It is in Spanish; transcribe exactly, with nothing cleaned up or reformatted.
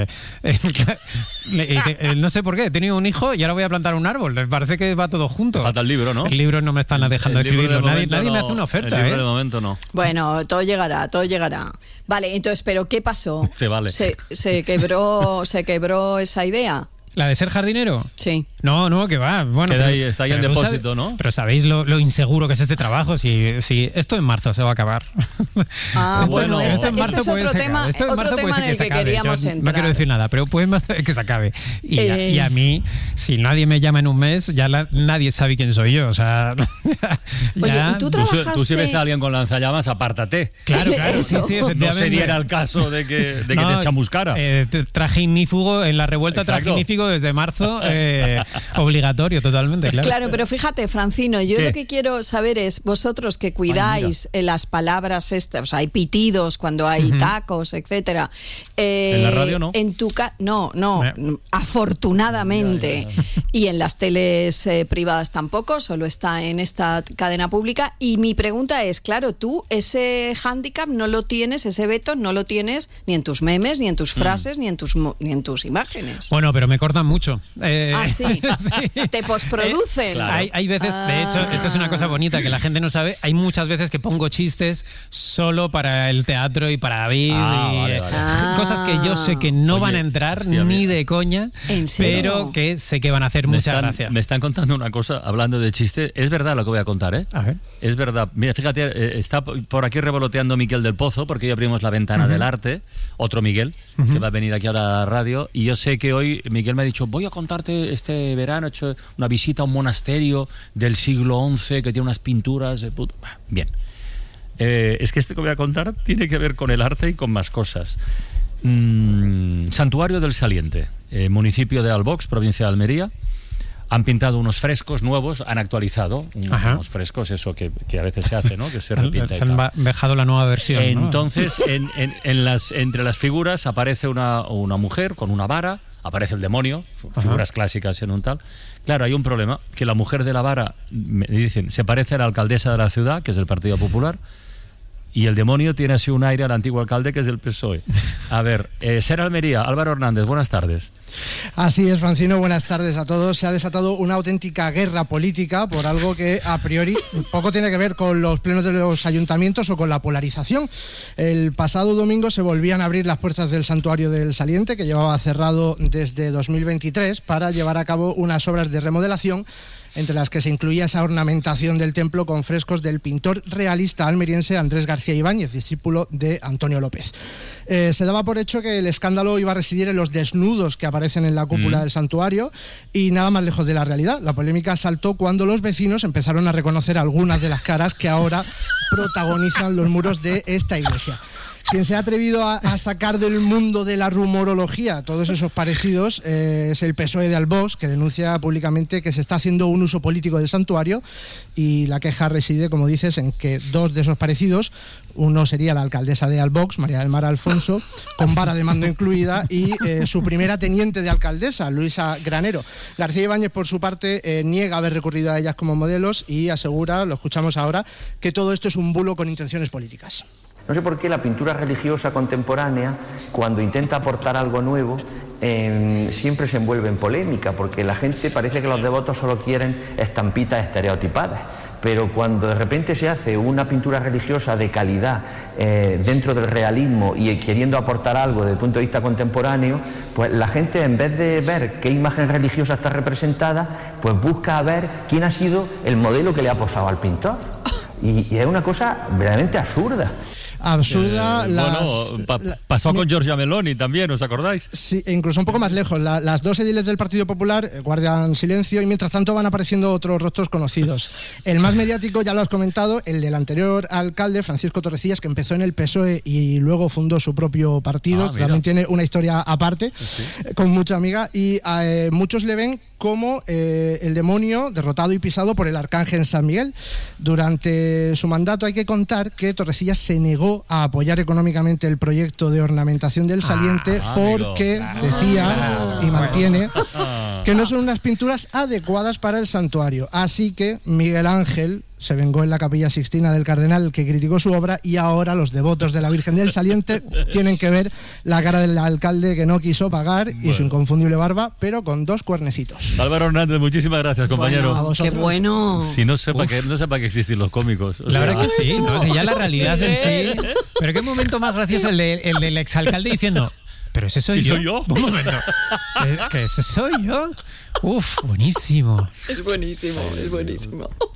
Eh, eh, eh, no sé por qué, he tenido un hijo y ahora voy a plantar un árbol. Me parece que va todo junto. Falta el libro, ¿no? El libro no me están dejando el escribirlo. De nadie nadie no, me hace una oferta. El libro ¿eh? de momento no. Bueno, todo llegará, todo llegará. Vale, entonces, ¿pero qué pasó? Se vale. Se, se quebró, se quebró esa idea. ¿La de ser jardinero? Sí. No, no, que va. Bueno, Queda pero, ahí, está ahí en pero depósito, sabes, ¿no? Pero sabéis lo, lo inseguro que es este trabajo. Si, si esto en marzo se va a acabar. Ah, bueno, Bueno, este, en marzo este es puede otro ser tema, esto en otro marzo tema puede en ser el se que acabe. queríamos Yo entrar. no quiero decir nada, pero puede más que se acabe. Y, Eh. a, y a mí, si nadie me llama en un mes, ya la, nadie sabe quién soy yo. O sea, Oye, ya, ¿y tú Tú, si- trabajaste? tú si ves a alguien con lanzallamas, apártate. Claro, claro, sí, Eso. sí, efectivamente. No se diera el caso de que, de que No, te chamuscara. Eh, traje ignífugo en la revuelta, Exacto. traje ignífugo desde marzo, eh, obligatorio totalmente, claro. Claro, pero fíjate, Francino, yo ¿Qué? lo que quiero saber es, vosotros que cuidáis eh, las palabras estas, o sea, hay pitidos cuando hay Ujú. tacos, etcétera. Eh, ¿En la radio no? En tu ca no, no, Eh. afortunadamente. Ya, ya, ya. Y en las teles eh, privadas tampoco, solo está en esta cadena pública. Y mi pregunta es, claro, tú ese hándicap no lo tienes, ese veto no lo tienes ni en tus memes, ni en tus frases, ni en tus mo- ni en tus imágenes. Bueno, pero me cortan mucho. Eh, Ah, sí. Te postproducen. Eh, claro. Hay, hay veces, de hecho, esto es una cosa bonita que la gente no sabe. Hay muchas veces que pongo chistes solo para el teatro y para David. Ah, y, vale, eh, vale. Ah. Cosas que yo sé que no Oye, van a entrar hostia, ni mira. de coña, ¿En serio? pero que sé que van a hacer Me mucha están, gracia. me están contando una cosa, hablando de chiste. Es verdad lo que voy a contar, ¿eh? A ver. Es verdad. Mira, fíjate, eh, está por aquí revoloteando Miquel del Pozo, porque hoy abrimos la ventana del arte. Otro Miguel, que va a venir aquí ahora a la radio. Y yo sé que hoy Miguel me ha dicho, voy a contarte este verano, he hecho una visita a un monasterio del siglo once que tiene unas pinturas de puto... Bien. Eh, es que esto que voy a contar tiene que ver con el arte y con más cosas. Mm, Santuario del Saliente, eh, municipio de Albox, provincia de Almería. Han pintado unos frescos nuevos, han actualizado un- Ajá. unos frescos, eso que, que a veces se hace, ¿no? Que se repite. Se y han tal. ba- dejado la nueva versión, ¿no? Entonces, en, en- en las, entre las figuras aparece una, una mujer con una vara, aparece el demonio, Ajá. figuras clásicas en un tal. Claro, hay un problema, que la mujer de la vara, me dicen, se parece a la alcaldesa de la ciudad, que es del Partido Popular, y el demonio tiene así un aire al antiguo alcalde, que es del P S O E. A ver, eh, Ser Almería, Álvaro Hernández, buenas tardes. Así es, Francino, buenas tardes a todos. Se ha desatado una auténtica guerra política por algo que a priori poco tiene que ver con los plenos de los ayuntamientos o con la polarización. El pasado domingo se volvían a abrir las puertas del Santuario del Saliente, que llevaba cerrado desde dos mil veintitrés, para llevar a cabo unas obras de remodelación, entre las que se incluía esa ornamentación del templo con frescos del pintor realista almeriense Andrés García Ibáñez, discípulo de Antonio López. Eh, se daba por hecho que el escándalo iba a residir en los desnudos que aparecen en la cúpula Mm. del santuario, y nada más lejos de la realidad. La polémica saltó cuando los vecinos empezaron a reconocer algunas de las caras que ahora protagonizan los muros de esta iglesia. Quien se ha atrevido a, a sacar del mundo de la rumorología todos esos parecidos eh, es el P S O E de Albox, que denuncia públicamente que se está haciendo un uso político del santuario, y la queja reside, como dices, en que dos de esos parecidos, uno sería la alcaldesa de Albox, María del Mar Alfonso, con vara de mando incluida, y eh, su primera teniente de alcaldesa, Luisa Granero. García Ibáñez, por su parte, eh, niega haber recurrido a ellas como modelos y asegura, lo escuchamos ahora, que todo esto es un bulo con intenciones políticas. No sé por qué la pintura religiosa contemporánea, cuando intenta aportar algo nuevo, eh, siempre se envuelve en polémica, porque la gente parece que los devotos solo quieren estampitas estereotipadas, pero cuando de repente se hace una pintura religiosa de calidad eh, dentro del realismo y queriendo aportar algo desde el punto de vista contemporáneo, pues la gente, en vez de ver qué imagen religiosa está representada, pues busca a ver quién ha sido el modelo que le ha posado al pintor. Y, y es una cosa verdaderamente absurda. Absurda. Eh, las, bueno, pa- la- pasó mi- con Giorgia Meloni también, ¿os acordáis? Sí, e incluso un poco más lejos. La- las dos ediles del Partido Popular eh, guardan silencio, y mientras tanto van apareciendo otros rostros conocidos. El más mediático, ya lo has comentado, el del anterior alcalde, Francisco Torrecillas, que empezó en el P S O E y luego fundó su propio partido. Ah, mira. También tiene una historia aparte, Sí. eh, con mucha amiga, y eh, muchos le ven como eh, el demonio derrotado y pisado por el arcángel San Miguel. Durante su mandato hay que contar que Torrecillas se negó a apoyar económicamente el proyecto de ornamentación del Saliente Ah, amigo. porque Claro. decía Claro. y mantiene Ah. que no son unas pinturas adecuadas para el santuario. Así que Miguel Ángel se vengó en la Capilla Sixtina del cardenal que criticó su obra, y ahora los devotos de la Virgen del Saliente tienen que ver la cara del alcalde que no quiso pagar bueno. y su inconfundible barba, pero con dos cuernecitos. Álvaro Hernández, muchísimas gracias, compañero. Bueno, qué bueno. Si no sepa, que, no sepa que existen los cómicos. O la sea... verdad que sí, ¿no? Si ya la realidad en sí. Pero qué momento más gracioso el, de, el del exalcalde diciendo... ¿Pero ese soy ¿Sí yo? soy yo? Un momento. ¿Que ese soy yo? Uf, buenísimo. Es buenísimo, es buenísimo.